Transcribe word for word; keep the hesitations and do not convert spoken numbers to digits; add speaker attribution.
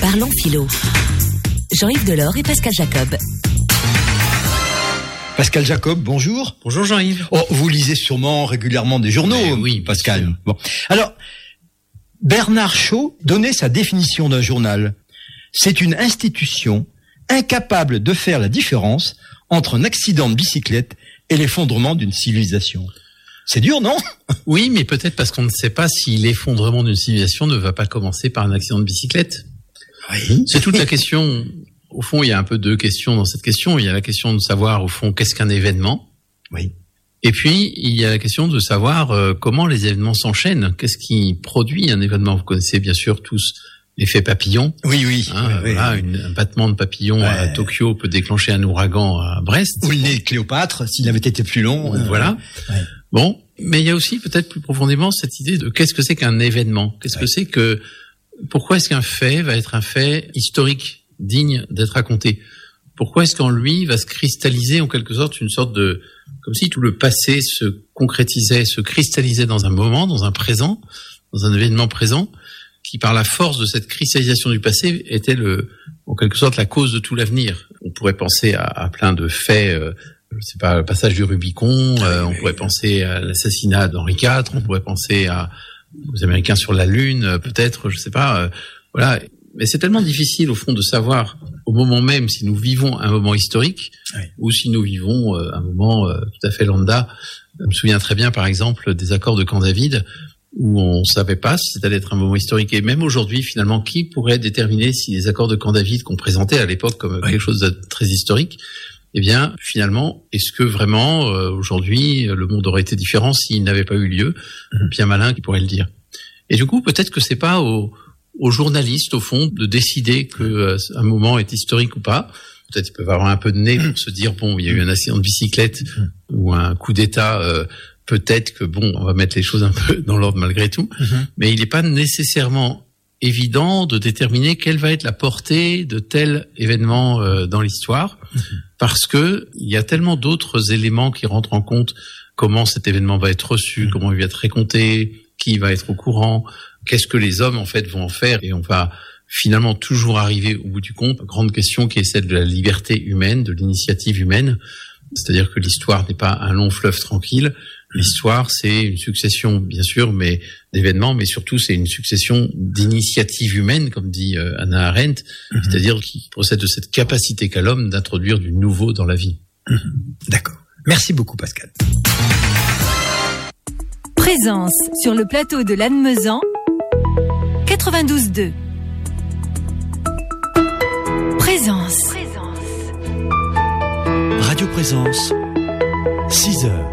Speaker 1: Parlons philo. Jean-Yves Delors et Pascal Jacob.
Speaker 2: Pascal Jacob, bonjour.
Speaker 3: Bonjour Jean-Yves.
Speaker 2: Oh, vous lisez sûrement régulièrement des journaux,
Speaker 3: Mais oui,
Speaker 2: Pascal. Bon. Alors, Bernard Shaw donnait sa définition d'un journal. C'est une institution incapable de faire la différence entre un accident de bicyclette et l'effondrement d'une civilisation. C'est dur, non ?
Speaker 3: Oui, mais peut-être parce qu'on ne sait pas si l'effondrement d'une civilisation ne va pas commencer par un accident de bicyclette.
Speaker 2: Oui.
Speaker 3: C'est toute la question. Au fond, il y a un peu deux questions dans cette question. Il y a la question de savoir, au fond, qu'est-ce qu'un événement ?
Speaker 2: Oui.
Speaker 3: Et puis, il y a la question de savoir euh, comment les événements s'enchaînent. Qu'est-ce qui produit un événement ? Vous connaissez bien sûr tous l'effet papillon.
Speaker 2: Oui, oui.
Speaker 3: Hein,
Speaker 2: oui, oui.
Speaker 3: voilà, une, un battement de papillon ouais. à Tokyo peut déclencher un ouragan à Brest.
Speaker 2: Ou le nez de Cléopâtre, s'il avait été plus long.
Speaker 3: Euh, voilà. Ouais. Bon, mais il y a aussi peut-être plus profondément cette idée de qu'est-ce que c'est qu'un événement ? Qu'est-ce ouais. que c'est que... Pourquoi est-ce qu'un fait va être un fait historique, digne d'être raconté ? Pourquoi est-ce qu'en lui va se cristalliser en quelque sorte une sorte de... Comme si tout le passé se concrétisait, se cristallisait dans un moment, dans un présent, dans un événement présent, qui par la force de cette cristallisation du passé était le, en quelque sorte la cause de tout l'avenir. On pourrait penser à, à plein de faits, euh, je sais pas, le passage du Rubicon, euh, on pourrait penser à l'assassinat d'Henri quatre, on pourrait penser à aux Américains sur la Lune, peut-être, je sais pas, euh, voilà. Mais c'est tellement difficile au fond de savoir au moment même si nous vivons un moment historique oui. ou si nous vivons euh, un moment euh, tout à fait lambda. Je me souviens très bien, par exemple, des accords de Camp David, où on savait pas si c'était allait être un moment historique. Et même aujourd'hui, finalement, qui pourrait déterminer si les accords de Camp David qu'on présentait à l'époque comme oui. quelque chose de très historique, eh bien, finalement, est-ce que vraiment, euh, aujourd'hui, le monde aurait été différent s'il n'avait pas eu lieu ? mmh. Bien malin qui pourrait le dire. Et du coup, peut-être que c'est pas aux, aux journalistes, au fond, de décider que euh, un moment est historique ou pas. Peut-être qu'ils peuvent avoir un peu de nez pour se dire, bon, il y a eu un accident de bicyclette mmh. ou un coup d'État, euh, peut-être que, bon, on va mettre les choses un peu dans l'ordre malgré tout. Mmh. Mais il n'est pas nécessairement évident de déterminer quelle va être la portée de tel événement euh, dans l'histoire, mmh. parce que il y a tellement d'autres éléments qui rentrent en compte. Comment cet événement va être reçu, mmh. comment il va être raconté, qui va être au courant, qu'est-ce que les hommes en fait vont en faire, et on va finalement toujours arriver au bout du compte. Grande question qui est celle de la liberté humaine, de l'initiative humaine, c'est-à-dire que l'histoire n'est pas un long fleuve tranquille. L'histoire, c'est une succession, bien sûr, mais d'événements, mais surtout, c'est une succession d'initiatives humaines, comme dit euh, Hannah Arendt, mmh. c'est-à-dire qui procède de cette capacité qu'a l'homme d'introduire du nouveau dans la vie.
Speaker 2: Mmh. D'accord. Merci beaucoup, Pascal.
Speaker 1: Présence sur le plateau de Lannemezan, quatre-vingt-douze deux. Présence.
Speaker 4: Radio Présence, six heures.